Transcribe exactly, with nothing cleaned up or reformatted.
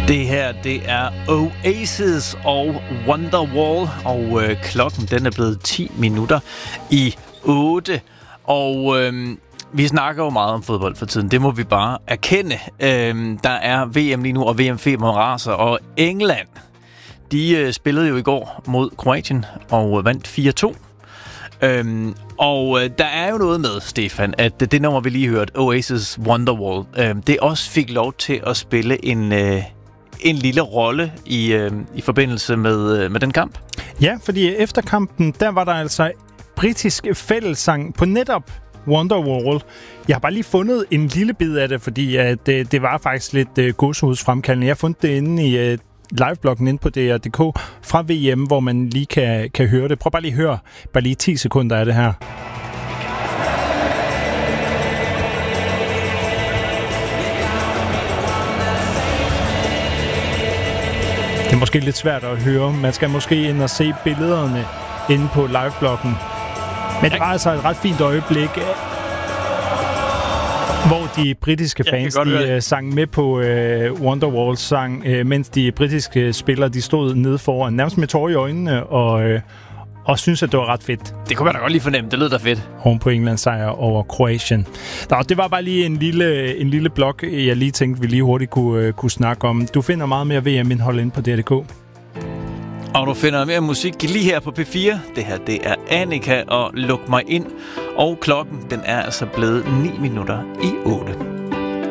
Det her, det er Oasis og Wonderwall, og øh, klokken den er blevet ti minutter i otte. Og øh, vi snakker jo meget om fodbold for tiden, det må vi bare erkende. Øh, der er V M lige nu, og V M-feber raser, og England, de øh, spillede jo i går mod Kroatien og vandt fire to. Øhm, og øh, der er jo noget med, Stefan, at det, det nummer, vi lige hørte, Oasis Wonderwall, øh, det også fik lov til at spille en, øh, en lille rolle i, øh, i forbindelse med, øh, med den kamp. Ja, fordi efter kampen, der var der altså britisk fællessang på netop Wonderwall. Jeg har bare lige fundet en lille bid af det, fordi at, det, det var faktisk lidt øh, gåsehudsfremkaldende. Jeg har fundet det inde i øh, livebloggen inde på D R punktum d k fra V M, hvor man lige kan, kan høre det. Prøv bare lige at høre, bare lige ti sekunder af det her. Det er måske lidt svært at høre. Man skal måske ind og se billederne inde på livebloggen. Men det var altså et ret fint øjeblik, hvor de britiske fans de, uh, sang med på uh, Wonderwalls sang, uh, mens de britiske spillere de stod nede foran, nærmest med tårer i øjnene, og, uh, og synes at det var ret fedt. Det kunne man da godt lige fornemme, det lød da fedt. Oven på Englands sejr over Kroatien. Nå, det var bare lige en lille, en lille blog, jeg lige tænkte, vi lige hurtigt kunne, uh, kunne snakke om. Du finder meget mere V M-indhold inde på D R punktum d k. Og du finder mere musik lige her på P fire. Det her, det er Annika og Luk mig ind. Og klokken, den er altså blevet ni minutter i otte.